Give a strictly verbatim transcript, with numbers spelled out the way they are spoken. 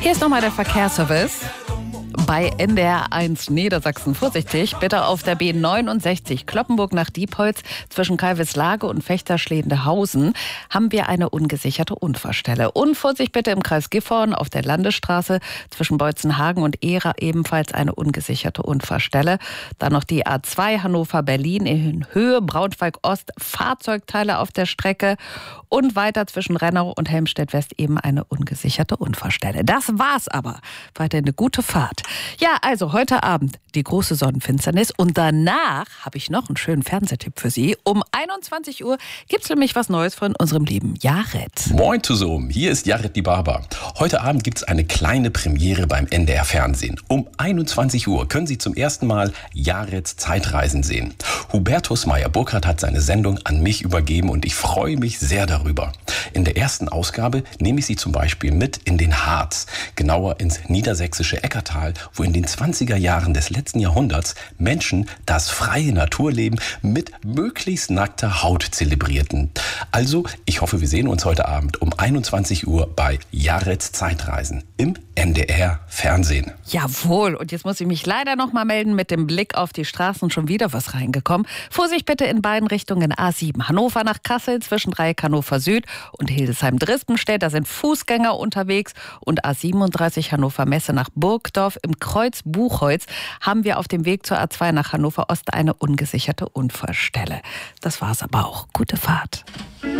Hier ist nochmal der Verkehrsservice. Bei N D R eins Niedersachsen vorsichtig, bitte auf der B neunundsechzig Cloppenburg nach Diepholz zwischen Kalvislage und Vechterschledehausen haben wir eine ungesicherte Unfallstelle. Und Vorsicht bitte im Kreis Gifhorn auf der Landesstraße zwischen Beutzenhagen und Ehra ebenfalls eine ungesicherte Unfallstelle. Dann noch die A zwei Hannover-Berlin in Höhe Braunschweig-Ost, Fahrzeugteile auf der Strecke und weiter zwischen Rennau und Helmstedt-West eben eine ungesicherte Unfallstelle. Das war's aber. Weiter eine gute Fahrt. Ja, also heute Abend die große Sonnenfinsternis und danach habe ich noch einen schönen Fernsehtipp für Sie. Um einundzwanzig Uhr gibt's nämlich was Neues von unserem lieben Jared. Moin zusammen, hier ist Jared die Barber. Heute Abend gibt's eine kleine Premiere beim N D R Fernsehen. Um einundzwanzig Uhr können Sie zum ersten Mal Jareds Zeitreisen sehen. Hubertus Meyer-Burkhardt hat seine Sendung an mich übergeben und ich freue mich sehr darüber. In der ersten Ausgabe nehme ich Sie zum Beispiel mit in den Harz, genauer ins niedersächsische Eckertal, wo in den zwanziger Jahren des letzten Jahrhunderts Menschen das freie Naturleben mit möglichst nackter Haut zelebrierten. Also, ich hoffe, wir sehen uns heute Abend um einundzwanzig Uhr bei Jareds Zeitreisen im N D R Fernsehen. Jawohl, und jetzt muss ich mich leider noch mal melden, mit dem Blick auf die Straßen schon wieder was reingekommen. Vorsicht bitte in beiden Richtungen A sieben. Hannover nach Kassel zwischen Dreieck Hannover Süd und Hildesheim-Drispenstedt. Da sind Fußgänger unterwegs. Und A siebenunddreißig Hannover Messe nach Burgdorf im Kreuz Buchholz haben wir auf dem Weg zur A zwei nach Hannover Ost eine ungesicherte Unfallstelle. Das war's aber auch. Gute Fahrt.